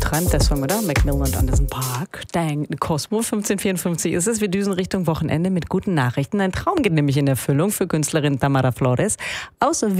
bekannt, der Song, oder? Macmillan und Anderson Park. Dang, Cosmo 1554 ist es. Wir düsen Richtung Wochenende mit guten Nachrichten. Ein Traum geht nämlich in Erfüllung für Künstlerin Tamara Flores aus